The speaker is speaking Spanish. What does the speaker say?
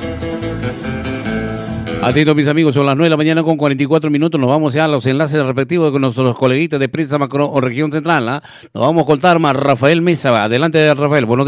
Atentos mis amigos, son las 9 de la mañana con 44 minutos. Nos vamos ya a los enlaces respectivos con nuestros coleguitas de Prensa Macro o Región Central. Nos vamos a contar más Rafael Mesa. Adelante, Rafael. Buenos días.